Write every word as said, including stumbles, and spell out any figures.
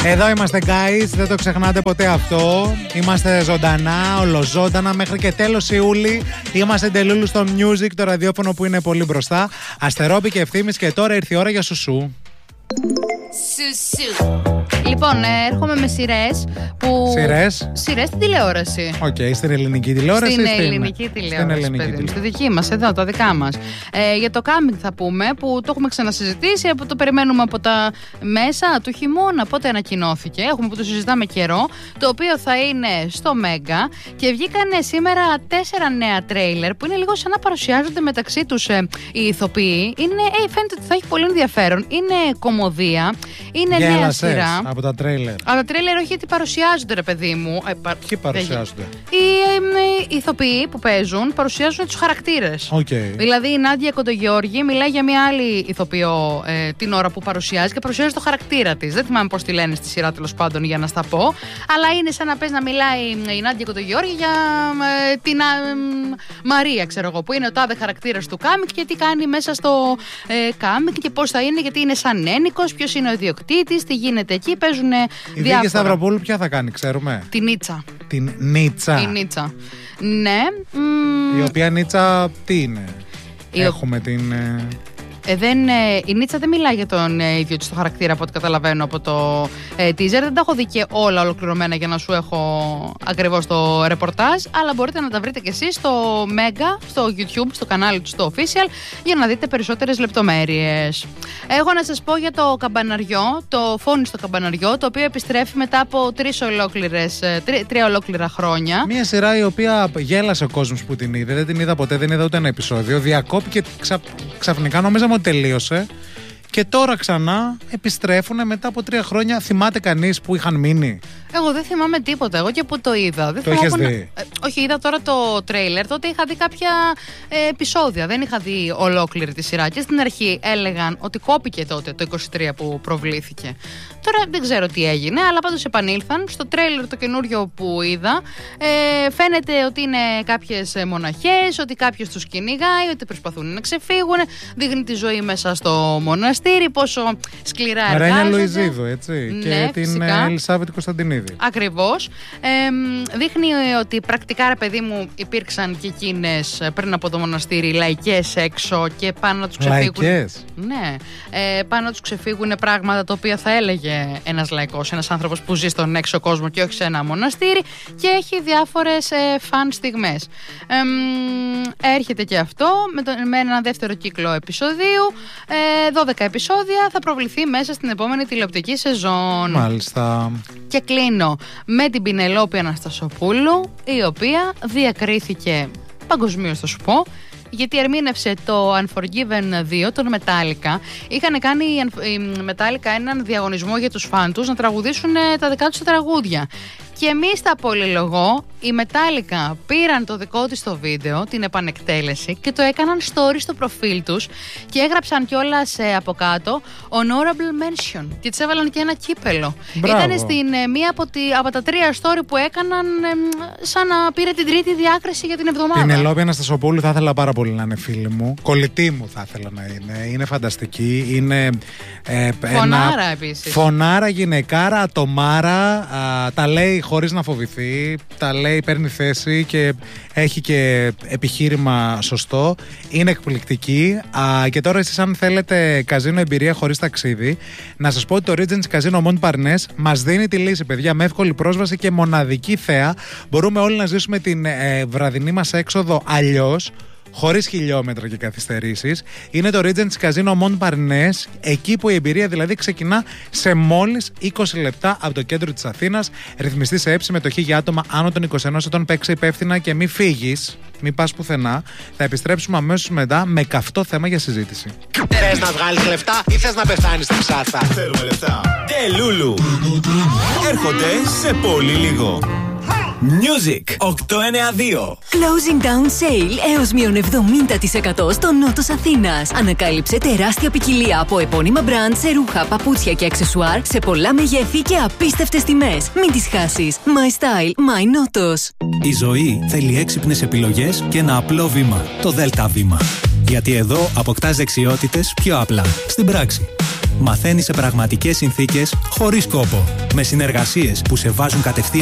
Εδώ είμαστε, guys, δεν το ξεχνάτε ποτέ αυτό. Είμαστε ζωντανά, ολοζώντανα μέχρι και τέλος Ιούλη. Είμαστε τελούλου στο Music, το ραδιόφωνο που είναι πολύ μπροστά. Αστερόπη και Ευθύμης, και τώρα ήρθε η ώρα για σουσού. Σουσού. Λοιπόν, ε, έρχομαι με σειρές που. Σειρές. Σειρές στην τηλεόραση. Οκ, okay, στην ελληνική τηλεόραση. Στην στην... ελληνική τηλεόραση. Στην ελληνική παιδί, τηλεόραση. στη δική μας, εδώ, τα δικά μας. Ε, για το κάμινγκ θα πούμε, που το έχουμε ξανασυζητήσει, από το περιμένουμε από τα μέσα του χειμώνα. Πότε ανακοινώθηκε, έχουμε που το συζητάμε καιρό. Το οποίο θα είναι στο Μέγκα. Και βγήκανε σήμερα τέσσερα νέα τρέιλερ που είναι λίγο σαν να παρουσιάζονται μεταξύ τους ε, οι ηθοποιοί. Είναι, ε, φαίνεται ότι θα έχει πολύ ενδιαφέρον. Είναι κομμωδία. Είναι Γέλασες νέα σειρά. Από τα τρέιλερ. Από τα τρέιλερ, όχι γιατί παρουσιάζονται, ρε παιδί μου. Ε, πα... Ποιοι παρουσιάζονται? Οι, ε, οι ηθοποιοί που παίζουν παρουσιάζουν τους χαρακτήρες. Okay. Δηλαδή η Νάντια Κοντογιώργη μιλάει για μια άλλη ηθοποιό ε, την ώρα που παρουσιάζει και παρουσιάζει το χαρακτήρα της. Δεν θυμάμαι πώς τη λένε στη σειρά, τέλος πάντων, για να στα πω. Αλλά είναι σαν να πες να μιλάει η Νάντια Κοντογιώργη για ε, την ε, Μαρία, ξέρω εγώ, που είναι ο τάδε χαρακτήρας του κάμικ και τι κάνει μέσα στο ε, κάμικ και πώς θα είναι, γιατί είναι σαν ένικος, ποιος είναι ο ιδιοκτήτης, τι γίνεται εκεί. Παίζουν διάφορα. Η Βίκη Σταυροπούλου ποια θα κάνει, ξέρουμε? Την Νίτσα. Την Νίτσα. Η Νίτσα. Ναι. Μ... Η οποία Νίτσα τι είναι? Η... Έχουμε την... Ε, δεν, ε, η Νίτσα δεν μιλάει για τον ε, ίδιο της το χαρακτήρα, από ό,τι καταλαβαίνω από το ε, teaser. Δεν τα έχω δει και όλα ολοκληρωμένα για να σου έχω ακριβώς το ρεπορτάζ, αλλά μπορείτε να τα βρείτε κι εσείς στο Mega, στο YouTube, στο κανάλι του, στο official, για να δείτε περισσότερες λεπτομέρειες. Έχω να σας πω για το καμπαναριό, το Φόνι στο καμπαναριό, το οποίο επιστρέφει μετά από τρεις ολόκληρες, τρι, τρία ολόκληρα χρόνια. Μια σειρά η οποία γέλασε ο κόσμος που την είδε, δεν την είδα ποτέ, δεν είδα ούτε ένα επεισόδιο. Διακόπηκε ξα... ξαφνικά, νόμιζα ότι τελείωσε. Και τώρα ξανά επιστρέφουν μετά από τρία χρόνια. Θυμάται κανείς που είχαν μείνει? Εγώ δεν θυμάμαι τίποτα. Εγώ και που το είδα. Δεν το είχες να... δει? Ε, όχι, είδα τώρα το τρέιλερ. Τότε είχα δει κάποια ε, επεισόδια. Δεν είχα δει ολόκληρη τη σειρά. Και στην αρχή έλεγαν ότι κόπηκε τότε το είκοσι τρία που προβλήθηκε. Τώρα δεν ξέρω τι έγινε, αλλά πάντως επανήλθαν. Στο τρέιλερ το καινούριο που είδα, ε, φαίνεται ότι είναι κάποιες μοναχές, ότι κάποιος τους κυνηγάει, ότι προσπαθούν να ξεφύγουν. Δείχνει τη ζωή μέσα στο μοναστήρι, πόσο σκληρά εργάζονται. Ρένια Λουιζίδου, έτσι. Ναι, και φυσικά. την Ελισάβετ Κωνσταντινίδη. Ακριβώς. Ε, δείχνει ότι πρακτικά, ρε παιδί μου, υπήρξαν και εκείνες πριν από το μοναστήρι λαϊκές έξω και πάνω να τους ξεφύγουν. Λαϊκές? Ναι. Ε, πάνω να τους ξεφύγουν πράγματα τα οποία θα έλεγε ένας λαϊκός, ένας άνθρωπος που ζει στον έξω κόσμο και όχι σε ένα μοναστήρι, και έχει διάφορες ε, φαν στιγμές. Ε, έρχεται και αυτό με, το, με ένα δεύτερο κύκλο επεισοδίου. Ε, δώδεκα επεισόδια, θα προβληθεί μέσα στην επόμενη τηλεοπτική σεζόν. Μάλιστα. Και κλείνω με την Πινελόπη Αναστασοπούλου, η οποία διακρίθηκε παγκοσμίως, θα σου πω, γιατί ερμήνευσε το Unforgiven δύο, τον Metallica. Είχαν κάνει η Metallica έναν διαγωνισμό για τους φαν τους να τραγουδήσουν τα δικά τους τραγούδια. Και εμείς τα πολυλογώ, η Metallica πήραν το δικό της το βίντεο, την επανεκτέλεση, και το έκαναν story στο προφίλ τους και έγραψαν κιόλας ε, από κάτω honorable mention και τις έβαλαν και ένα κύπελο. Ήταν στην ε, μία από, τη, από τα τρία story που έκαναν ε, σαν να πήρε την τρίτη διάκριση για την εβδομάδα. Την Πινελόπη Αναστασοπούλου θα ήθελα πάρα πολύ να είναι φίλη μου. Κολλητή μου θα ήθελα να είναι. Είναι φανταστική. Είναι ε, φωνάρα ένα, επίσης. Φωνάρα, γυναικάρα, ατομάρα. Α, τα λέει χωρίς να φοβηθεί. Τα λέει, παίρνει θέση και έχει και επιχείρημα σωστό. Είναι εκπληκτική. Α, και τώρα εσείς, αν θέλετε καζίνο εμπειρία χωρίς ταξίδι, να σας πω ότι το Regency Casino Mont Parnasse μας δίνει τη λύση, παιδιά, με εύκολη πρόσβαση και μοναδική θέα. Μπορούμε όλοι να ζήσουμε την ε, βραδινή μας έξοδο αλλιώς, χωρίς χιλιόμετρα και καθυστερήσεις. Είναι το Regency Casino Mont Parnasse, εκεί που η εμπειρία δηλαδή ξεκινά σε μόλις είκοσι λεπτά από το κέντρο της Αθήνας. Ρυθμιστή σε έψη, συμμετοχή για άτομα άνω των είκοσι ενός ετών. Παίξε υπεύθυνα και μη φύγεις, μη πας πουθενά. Θα επιστρέψουμε αμέσως μετά με καυτό θέμα για συζήτηση. Θες να βγάλεις λεφτά ή θες να πεθάνεις στην ψάθα? Θέλουμε λεφτά. Τελούλου. Έρχονται σε πολύ λίγο. Music οκτακόσια ενενήντα δύο. Closing down sale έως μείον εβδομήντα τοις εκατό στο νότος Αθήνας. Ανακάλυψε τεράστια ποικιλία από επώνυμα μπραντ σε ρούχα, παπούτσια και αξεσουάρ σε πολλά μεγέθη και απίστευτες τιμές. Μην τις χάσεις. My style, my νότος. Η ζωή θέλει έξυπνες επιλογές και ένα απλό βήμα. Το Δέλτα Βήμα. Γιατί εδώ αποκτάς δεξιότητες πιο απλά, στην πράξη. Μαθαίνεις σε πραγματικές συνθήκες, χωρίς κόπο. Με συνεργασίες που σε βάζουν κατευθείαν